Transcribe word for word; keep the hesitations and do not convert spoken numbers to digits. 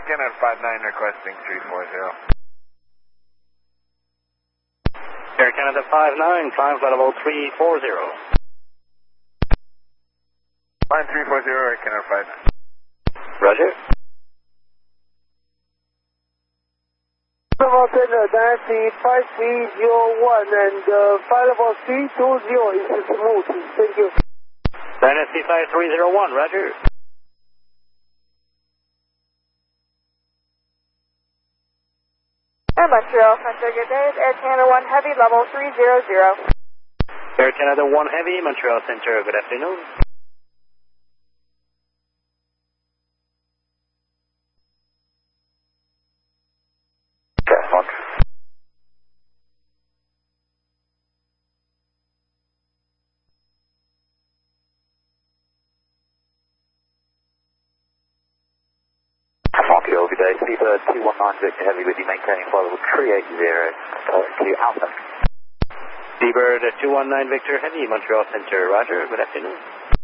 Canada five nine requesting three four zero. Air Canada five nine, climb flight level three four zero. Line three four zero, Air Canada five nine. Roger. Mountain Nancy five three zero one and uh, flight level three two zero is smooth. Thank you. Nancy five three zero one, roger. Air Montreal Center, good day. It's Air Canada one Heavy, level three zero zero. Air Canada one Heavy, Montreal Center, good afternoon. Okay, one. Monkey over day, Seabird two one nine Victor Heavy with you, maintaining flight level three eight zero to Alpha. Seabird two one nine Victor Heavy, Montreal Center, roger, good afternoon.